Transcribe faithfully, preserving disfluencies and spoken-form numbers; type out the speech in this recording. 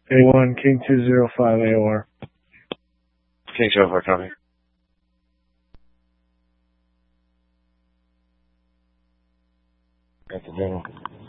A one, King two zero five A O R. King two oh five, copy. Got the general.